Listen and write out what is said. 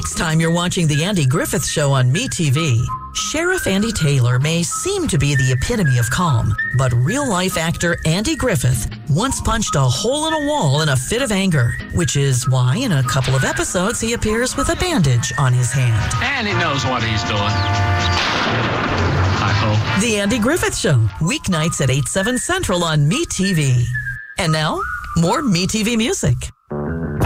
Next time you're watching The Andy Griffith Show on MeTV, Sheriff Andy Taylor may seem to be the epitome of calm, but real-life actor Andy Griffith once punched a hole in a wall in a fit of anger, which is why in a couple of episodes he appears with a bandage on his hand. And he knows what he's doing. I hope. The Andy Griffith Show, weeknights at 8/7 Central on MeTV. And now, more MeTV music.